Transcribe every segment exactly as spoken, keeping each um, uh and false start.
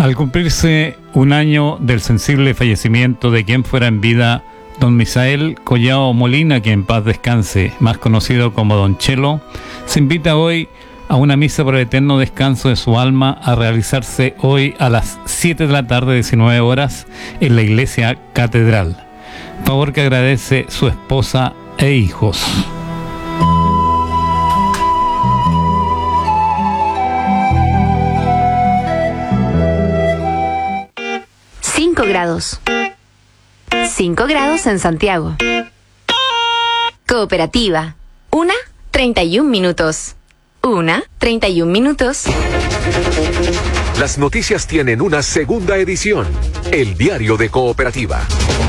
Al cumplirse un año del sensible fallecimiento de quien fuera en vida don Misael Collao Molina, que en paz descanse, más conocido como don Chelo, se invita hoy a una misa por el eterno descanso de su alma a realizarse hoy a las siete de la tarde, diecinueve horas, en la iglesia catedral. Favor que agradece su esposa e hijos. cinco grados. cinco grados en Santiago. Cooperativa. Una, treinta y un minutos. Una, treinta y un minutos. Las noticias tienen una segunda edición. El diario de Cooperativa.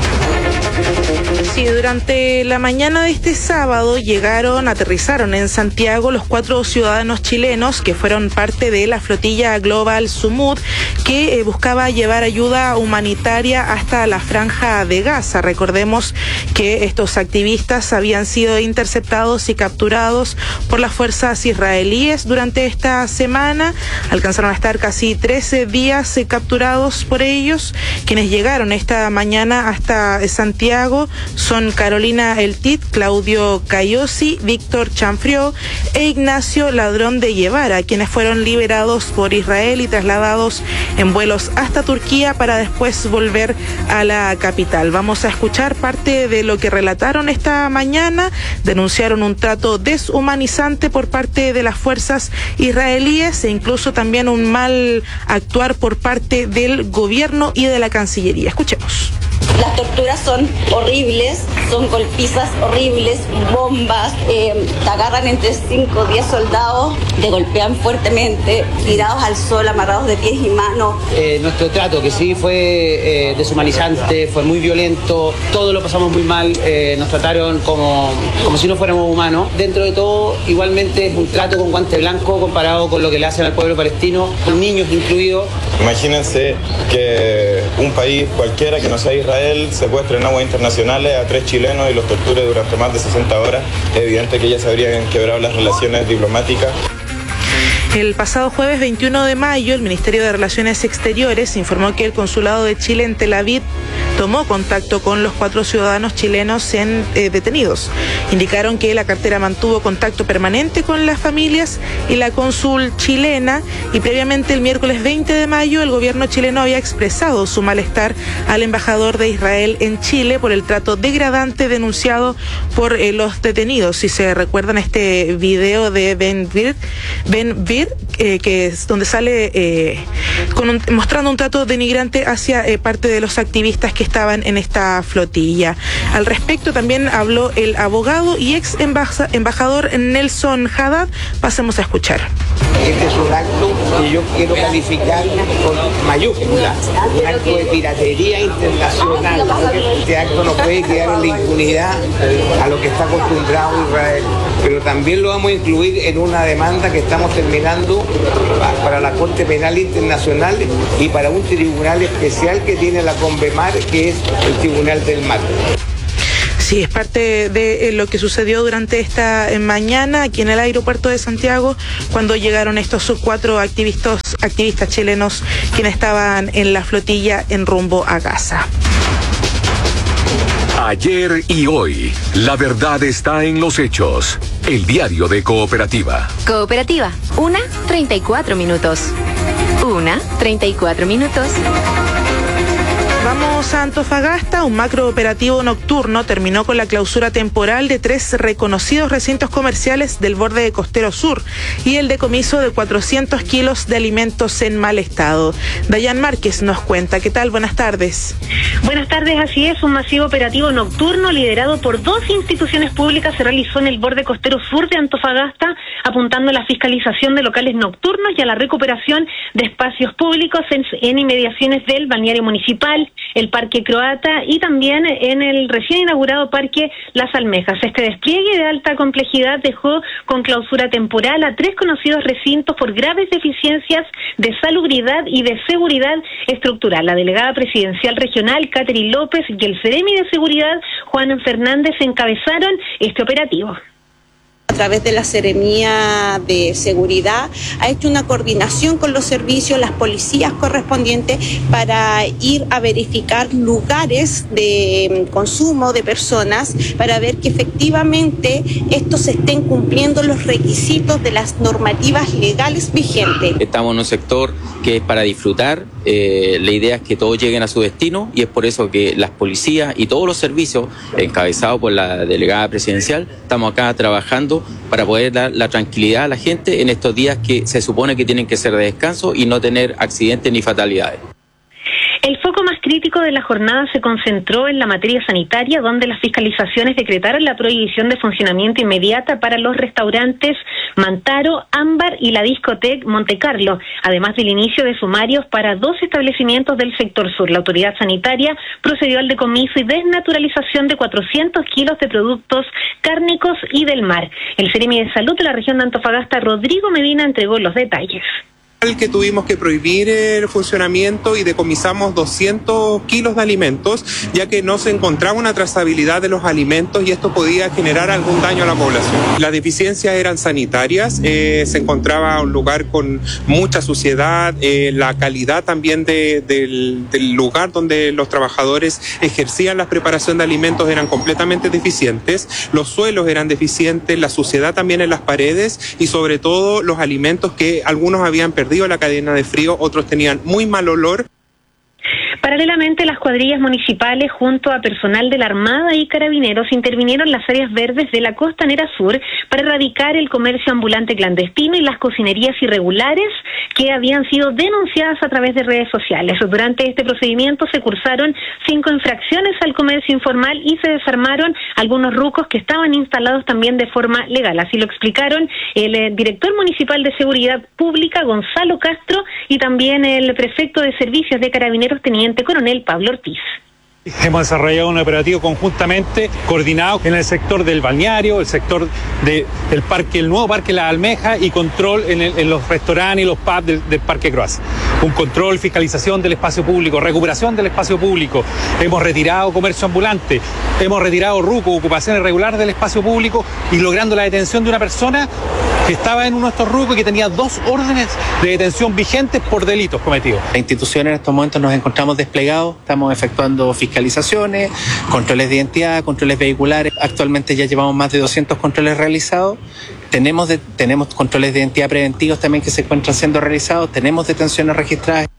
Sí, durante la mañana de este sábado llegaron, aterrizaron en Santiago los cuatro ciudadanos chilenos que fueron parte de la flotilla Global Sumud, que eh, buscaba llevar ayuda humanitaria hasta la Franja de Gaza. Recordemos que estos activistas habían sido interceptados y capturados por las fuerzas israelíes durante esta semana. Alcanzaron a estar casi trece días eh, capturados por ellos. Quienes llegaron esta mañana hasta Santiago son Carolina Eltit, Claudio Cayosi, Víctor Chanfrió e Ignacio Ladrón de Guevara, quienes fueron liberados por Israel y trasladados en vuelos hasta Turquía para después volver a la capital. Vamos a escuchar parte de lo que relataron esta mañana. Denunciaron un trato deshumanizante por parte de las fuerzas israelíes e incluso también un mal actuar por parte del gobierno y de la Cancillería. Escuchemos. Las torturas son horribles, son golpizas horribles, bombas, eh, te agarran entre cinco o diez soldados, te golpean fuertemente, tirados al sol, amarrados de pies y manos. Eh, nuestro trato, que sí fue eh, deshumanizante, fue muy violento, todos lo pasamos muy mal, eh, nos trataron como, como si no fuéramos humanos. Dentro de todo, igualmente es un trato con guante blanco comparado con lo que le hacen al pueblo palestino, con niños incluidos. Imagínense que un país cualquiera que no sea Israel secuestre en aguas internacionales a tres chilenos y los torture durante más de sesenta horas. Es evidente que ya se habrían quebrado las relaciones diplomáticas. El pasado jueves veintiuno de mayo, el Ministerio de Relaciones Exteriores informó que el Consulado de Chile en Tel Aviv tomó contacto con los cuatro ciudadanos chilenos en, eh, detenidos. Indicaron que la cartera mantuvo contacto permanente con las familias y la cónsul chilena, y previamente el miércoles veinte de mayo el gobierno chileno había expresado su malestar al embajador de Israel en Chile por el trato degradante denunciado por eh, los detenidos. Si se recuerdan este video de Ben Vir, Ben Vir eh, que es donde sale eh, con un, mostrando un trato denigrante hacia eh, parte de los activistas que estaban en esta flotilla. Al respecto también habló el abogado y ex embajador Nelson Haddad. Pasemos a escuchar. Este es un acto que yo quiero calificar con mayúsculas, un acto de piratería internacional. Este acto no puede quedar en la impunidad a lo que está acostumbrado Israel, pero también lo vamos a incluir en una demanda que estamos terminando para la Corte Penal Internacional y para un tribunal especial que tiene la CONVEMAR, que es el Tribunal del Mar. Sí, es parte de lo que sucedió durante esta mañana aquí en el aeropuerto de Santiago, cuando llegaron estos cuatro activistas, activistas chilenos quienes estaban en la flotilla en rumbo a Gaza. Ayer y hoy, la verdad está en los hechos. El diario de Cooperativa. Cooperativa, una, treinta y cuatro minutos. Una, treinta y cuatro minutos. Vamos a Antofagasta. Un macrooperativo nocturno terminó con la clausura temporal de tres reconocidos recintos comerciales del borde costero sur y el decomiso de cuatrocientos kilos de alimentos en mal estado. Dayan Márquez nos cuenta. ¿Qué tal? Buenas tardes. Buenas tardes, así es. Un masivo operativo nocturno liderado por dos instituciones públicas se realizó en el borde costero sur de Antofagasta, apuntando a la fiscalización de locales nocturnos y a la recuperación de espacios públicos en, en inmediaciones del balneario municipal, el Parque Croata y también en el recién inaugurado Parque Las Almejas. Este despliegue de alta complejidad dejó con clausura temporal a tres conocidos recintos por graves deficiencias de salubridad y de seguridad estructural. La delegada presidencial regional, Catherine López, y el Seremi de Seguridad, Juan Fernández, encabezaron este operativo. A través de la Seremía de Seguridad ha hecho una coordinación con los servicios, las policías correspondientes para ir a verificar lugares de consumo de personas para ver que efectivamente estos estén cumpliendo los requisitos de las normativas legales vigentes. Estamos en un sector que es para disfrutar, eh, la idea es que todos lleguen a su destino y es por eso que las policías y todos los servicios encabezados por la delegada presidencial estamos acá trabajando para poder dar la tranquilidad a la gente en estos días que se supone que tienen que ser de descanso y no tener accidentes ni fatalidades. El foco más crítico de la jornada se concentró en la materia sanitaria, donde las fiscalizaciones decretaron la prohibición de funcionamiento inmediata para los restaurantes Mantaro, Ámbar y la discoteca Monte Carlo, además del inicio de sumarios para dos establecimientos del sector sur. La autoridad sanitaria procedió al decomiso y desnaturalización de cuatrocientos kilos de productos cárnicos y del mar. El Seremi de Salud de la región de Antofagasta, Rodrigo Medina, entregó los detalles. Que tuvimos que prohibir el funcionamiento y decomisamos doscientos kilos de alimentos, ya que no se encontraba una trazabilidad de los alimentos y esto podía generar algún daño a la población. Las deficiencias eran sanitarias, eh, se encontraba un lugar con mucha suciedad, eh, la calidad también de, del, del lugar donde los trabajadores ejercían la preparación de alimentos eran completamente deficientes, los suelos eran deficientes, la suciedad también en las paredes y sobre todo los alimentos que algunos habían perdido la cadena de frío, otros tenían muy mal olor. Paralelamente, las cuadrillas municipales junto a personal de la Armada y Carabineros intervinieron en las áreas verdes de la Costanera Sur para erradicar el comercio ambulante clandestino y las cocinerías irregulares que habían sido denunciadas a través de redes sociales. Durante este procedimiento se cursaron cinco infracciones al comercio informal y se desarmaron algunos rucos que estaban instalados también de forma legal. Así lo explicaron el eh, director municipal de Seguridad Pública, Gonzalo Castro, y también el prefecto de Servicios de Carabineros, Teniente Coronel Pablo Ortiz. Hemos desarrollado un operativo conjuntamente coordinado en el sector del balneario, el sector de, del parque, el nuevo parque La Almeja y control en, el, en los restaurantes y los pubs del, del Parque Croacia. Un control, fiscalización del espacio público, recuperación del espacio público. Hemos retirado comercio ambulante, hemos retirado ruco, ocupación irregular del espacio público y logrando la detención de una persona que estaba en uno de estos rucos y que tenía dos órdenes de detención vigentes por delitos cometidos. La institución en estos momentos nos encontramos desplegados, estamos efectuando fiscalizaciones, controles de identidad, controles vehiculares. Actualmente ya llevamos más de doscientos controles realizados. Tenemos, de, tenemos controles de identidad preventivos también que se encuentran siendo realizados. Tenemos detenciones registradas.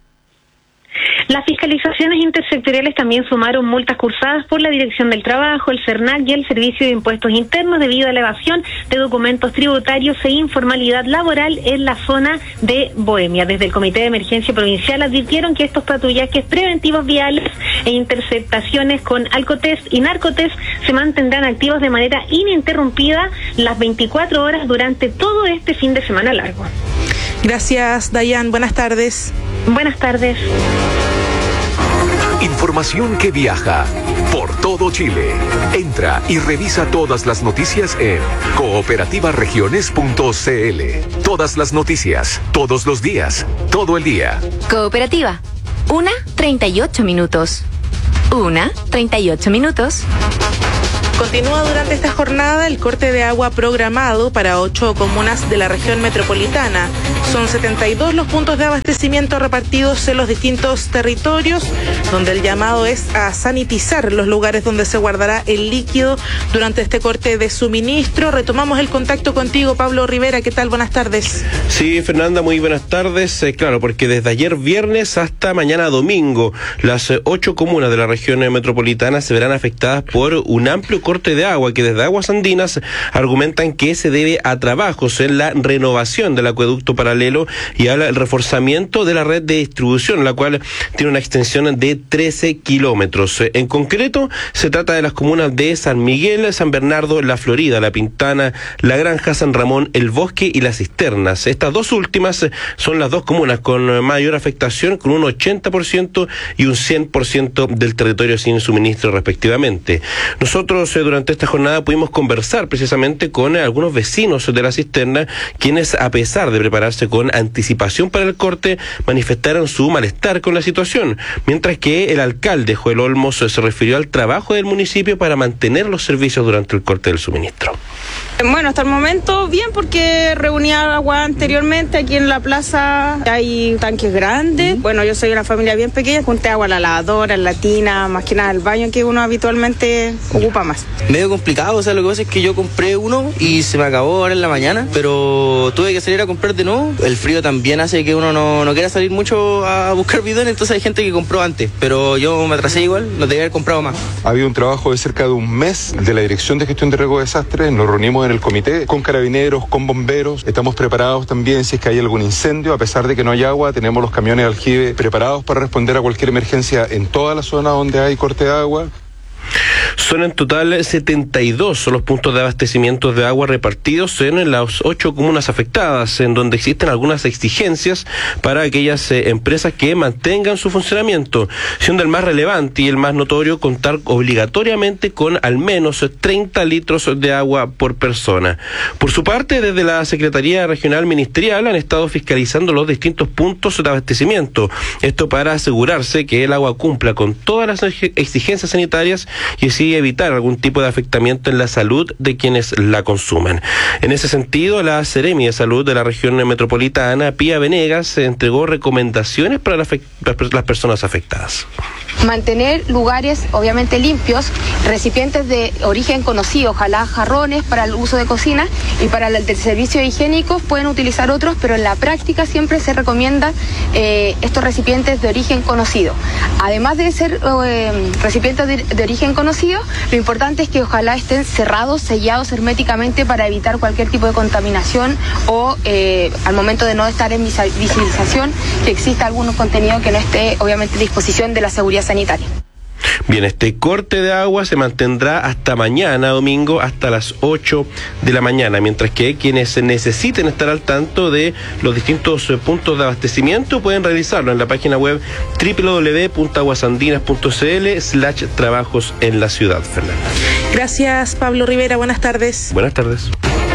Las fiscalizaciones intersectoriales también sumaron multas cursadas por la Dirección del Trabajo, el CERNAC y el Servicio de Impuestos Internos debido a la evasión de documentos tributarios e informalidad laboral en la zona de Bohemia. Desde el Comité de Emergencia Provincial advirtieron que estos patrullajes preventivos viales e interceptaciones con alcotest y narcotest se mantendrán activos de manera ininterrumpida las veinticuatro horas durante todo este fin de semana largo. Gracias, Dayan. Buenas tardes. Buenas tardes. Información que viaja por todo Chile. Entra y revisa todas las noticias en cooperativa regiones punto c l. Todas las noticias, todos los días, todo el día. Cooperativa. Una, treinta y ocho minutos. Una, treinta y ocho minutos. Continúa durante esta jornada el corte de agua programado para ocho comunas de la región metropolitana. Son setenta y dos los puntos de abastecimiento repartidos en los distintos territorios, donde el llamado es a sanitizar los lugares donde se guardará el líquido durante este corte de suministro. Retomamos el contacto contigo, Pablo Rivera. ¿Qué tal? Buenas tardes. Sí, Fernanda, muy buenas tardes. Eh, claro, porque desde ayer viernes hasta mañana domingo, las eh, ocho comunas de la región eh, metropolitana se verán afectadas por un amplio corte de agua que desde Aguas Andinas argumentan que se debe a trabajos en la renovación del acueducto paralelo y al reforzamiento de la red de distribución, la cual tiene una extensión de trece kilómetros. En concreto, se trata de las comunas de San Miguel, San Bernardo, La Florida, La Pintana, La Granja, San Ramón, El Bosque y Las Cisternas. Estas dos últimas son las dos comunas con mayor afectación, con un ochenta por ciento y un cien por ciento del territorio sin suministro respectivamente. Nosotros eh, durante esta jornada pudimos conversar precisamente con eh, algunos vecinos de La Cisterna, quienes a pesar de prepararse con anticipación para el corte, manifestaron su malestar con la situación, mientras que el alcalde Joel Olmos se refirió al trabajo del municipio para mantener los servicios durante el corte del suministro. Bueno, hasta el momento bien, porque reunía agua anteriormente aquí en la plaza, hay tanques grandes. Bueno, yo soy una familia bien pequeña, junté agua a la lavadora, en la tina, más que nada el baño que uno habitualmente ocupa más. Medio complicado, o sea, lo que pasa es que yo compré uno y se me acabó ahora en la mañana, pero tuve que salir a comprar de nuevo. El frío también hace que uno no, no quiera salir mucho a buscar bidones, entonces hay gente que compró antes, pero yo me atrasé igual, lo debía haber comprado más. Ha habido un trabajo de cerca de un mes de la Dirección de Gestión de Riesgo de Desastres, nos reunimos en el comité con carabineros, con bomberos, estamos preparados también si es que hay algún incendio, a pesar de que no hay agua, tenemos los camiones de aljibe preparados para responder a cualquier emergencia en toda la zona donde hay corte de agua. Son en total setenta y dos los puntos de abastecimiento de agua repartidos en las ocho comunas afectadas, en donde existen algunas exigencias para aquellas eh, empresas que mantengan su funcionamiento, siendo el más relevante y el más notorio contar obligatoriamente con al menos treinta litros de agua por persona. Por su parte, desde la Secretaría Regional Ministerial han estado fiscalizando los distintos puntos de abastecimiento, esto para asegurarse que el agua cumpla con todas las exigencias sanitarias y así evitar algún tipo de afectamiento en la salud de quienes la consumen. En ese sentido, la Seremi de Salud de la región metropolitana, Pía Venegas, entregó recomendaciones para la las personas afectadas. Mantener lugares obviamente limpios, recipientes de origen conocido, ojalá jarrones para el uso de cocina, y para el de servicios higiénicos pueden utilizar otros, pero en la práctica siempre se recomienda eh, estos recipientes de origen conocido. Además de ser eh, recipientes de, de origen conocido, lo importante es que ojalá estén cerrados, sellados herméticamente para evitar cualquier tipo de contaminación o eh, al momento de no estar en visibilización, que exista algún contenido que no esté obviamente a disposición de la seguridad sanitaria. Bien, este corte de agua se mantendrá hasta mañana, domingo, hasta las ocho de la mañana, mientras que quienes necesiten estar al tanto de los distintos puntos de abastecimiento pueden realizarlo en la página web doble u doble u doble u punto aguasandinas punto c l slash trabajos en la ciudad. Fernanda. Gracias, Pablo Rivera. Buenas tardes. Buenas tardes.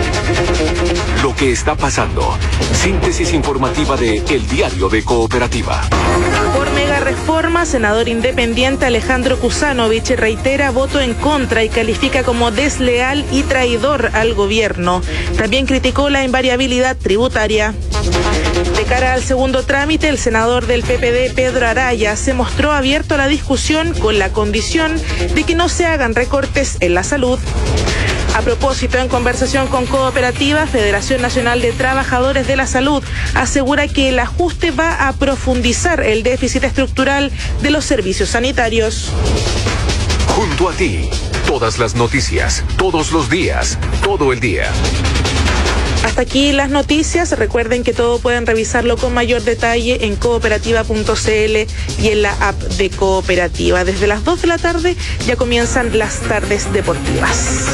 Lo que está pasando. Síntesis informativa de El Diario de Cooperativa. Por mega reforma, senador independiente Alejandro Kusanovich reitera voto en contra y califica como desleal y traidor al gobierno. También criticó la invariabilidad tributaria. De cara al segundo trámite, el senador del P P D, Pedro Araya, se mostró abierto a la discusión con la condición de que no se hagan recortes en la salud. A propósito, en conversación con Cooperativa, Federación Nacional de Trabajadores de la Salud asegura que el ajuste va a profundizar el déficit estructural de los servicios sanitarios. Junto a ti, todas las noticias, todos los días, todo el día. Hasta aquí las noticias. Recuerden que todo pueden revisarlo con mayor detalle en cooperativa punto c l y en la app de Cooperativa. Desde las dos de la tarde ya comienzan las tardes deportivas.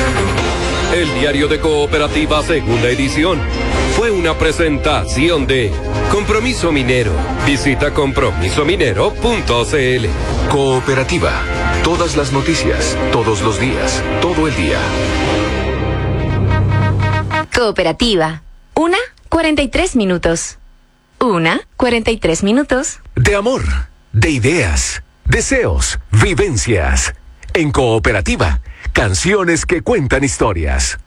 El Diario de Cooperativa, segunda edición. Fue una presentación de Compromiso Minero. Visita compromiso minero punto c l. Cooperativa. Todas las noticias, todos los días, todo el día. Cooperativa. Una, cuarenta y tres minutos. Una, cuarenta y tres minutos. De amor, de ideas, deseos, vivencias. En Cooperativa, canciones que cuentan historias.